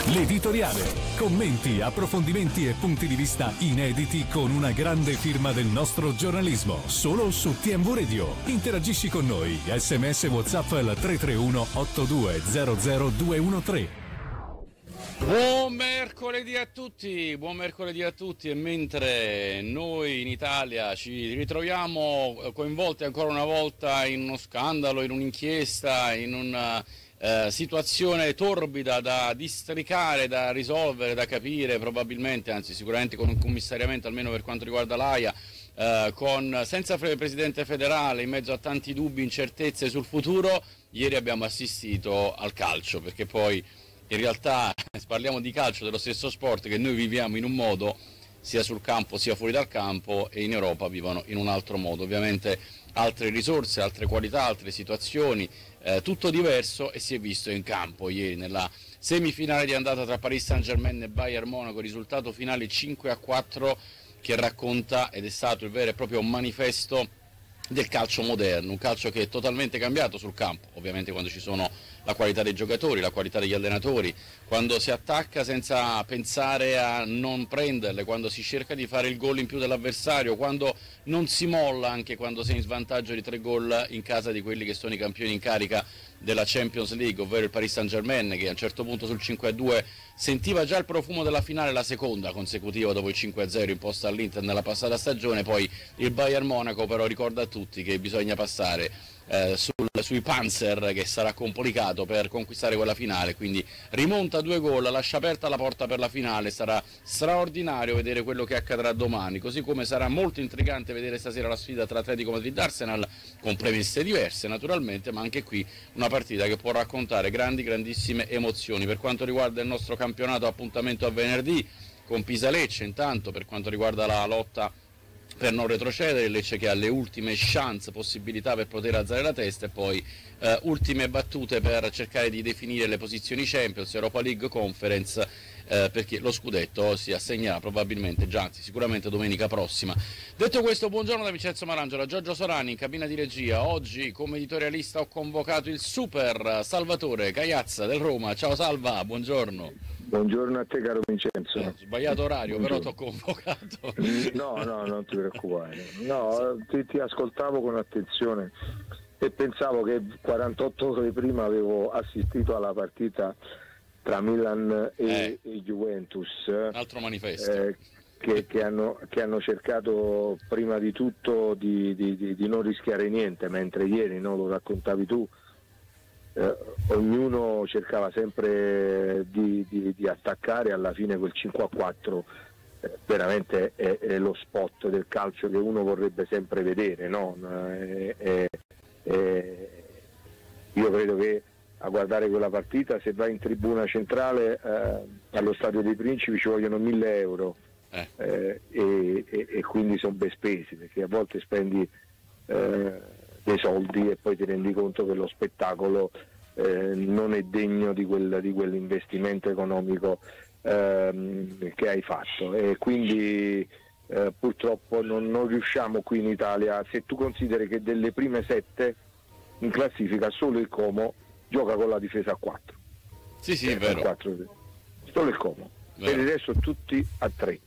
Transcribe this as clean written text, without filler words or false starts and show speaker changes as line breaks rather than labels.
L'editoriale. Commenti, approfondimenti e punti di vista inediti con una grande firma del nostro giornalismo. Solo su TMV Radio. Interagisci con noi. SMS WhatsApp al 331 8200 213.
Buon mercoledì a tutti, e mentre noi in Italia ci ritroviamo coinvolti ancora una volta in uno scandalo, in un'inchiesta, in una situazione torbida da districare, da risolvere, da capire probabilmente, anzi sicuramente con un commissariamento almeno per quanto riguarda l'AIA, senza presidente federale, in mezzo a tanti dubbi, incertezze sul futuro, ieri abbiamo assistito al calcio, perché poi in realtà parliamo di calcio, dello stesso sport che noi viviamo in un modo, sia sul campo sia fuori dal campo, e in Europa vivono in un altro modo. Ovviamente altre risorse, altre qualità, altre situazioni, tutto diverso, e si è visto in campo ieri nella semifinale di andata tra Paris Saint-Germain e Bayern Monaco, risultato finale 5-4, che racconta, ed è stato il vero e proprio manifesto del calcio moderno, un calcio che è totalmente cambiato sul campo, ovviamente quando ci sono la qualità dei giocatori, la qualità degli allenatori, quando si attacca senza pensare a non prenderle, quando si cerca di fare il gol in più dell'avversario, quando non si molla anche quando sei in svantaggio di 3 gol in casa di quelli che sono i campioni in carica della Champions League, ovvero il Paris Saint-Germain, che a un certo punto sul 5-2 sentiva già il profumo della finale, la seconda consecutiva dopo il 5-0 imposta all'Inter nella passata stagione. Poi il Bayern Monaco però ricorda a tutti che bisogna passare sui Panzer, che sarà complicato per conquistare quella finale, quindi rimonta 2 gol, lascia aperta la porta per la finale. Sarà straordinario vedere quello che accadrà domani, così come sarà molto intrigante vedere stasera la sfida tra Atletico Madrid e Arsenal, con premesse diverse naturalmente, ma anche qui una partita che può raccontare grandissime emozioni. Per quanto riguarda il nostro campionato, appuntamento a venerdì con Pisa-Lecce. Intanto per quanto riguarda la lotta per non retrocedere, il Lecce che ha le ultime chance, possibilità per poter alzare la testa, e poi ultime battute per cercare di definire le posizioni Champions, Europa League, Conference, perché lo scudetto si assegnerà probabilmente già, anzi sicuramente domenica prossima. Detto questo, buongiorno da Vincenzo Marangelo, da Giorgio Sorani in cabina di regia. Oggi come editorialista ho convocato il super Salvatore Cagliazza del Roma. Ciao Salva, buongiorno.
Buongiorno a te caro Vincenzo.
Sbagliato orario,
Buongiorno.
Però ti ho convocato.
No, non ti preoccupare. No, ti ascoltavo con attenzione e pensavo che 48 ore prima avevo assistito alla partita tra Milan e Juventus.
Altro manifesto.
Che hanno cercato prima di tutto di non rischiare niente, mentre ieri, no, lo raccontavi tu, ognuno cercava sempre di attaccare. Alla fine quel 5-4 veramente è lo spot del calcio che uno vorrebbe sempre vedere, no? Io credo che a guardare quella partita, se vai in tribuna centrale allo Stadio dei Principi, ci vogliono 1.000 euro e quindi sono ben spesi, perché a volte spendi dei soldi e poi ti rendi conto che lo spettacolo non è degno di quell'investimento economico che hai fatto, e quindi purtroppo non riusciamo qui in Italia. Se tu consideri che delle prime 7 in classifica solo il Como gioca con la difesa a 4,
sì, è vero.
4, solo il Como, per il resto tutti a 3.